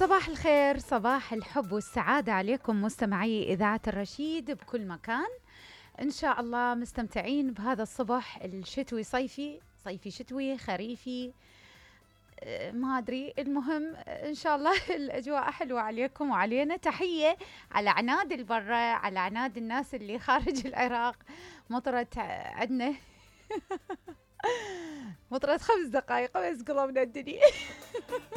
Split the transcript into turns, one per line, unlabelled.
صباح الخير، صباح الحب والسعادة عليكم مستمعي إذاعة الرشيد بكل مكان. إن شاء الله مستمتعين بهذا الصبح الشتوي صيفي شتوي خريفي. ما أدري، المهم إن شاء الله الأجواء حلوة عليكم وعلينا. تحية على عناد البرة، على عناد الناس اللي خارج العراق. مطرت عندنا مطرت 5 دقائق بس قلبنا الدنيا.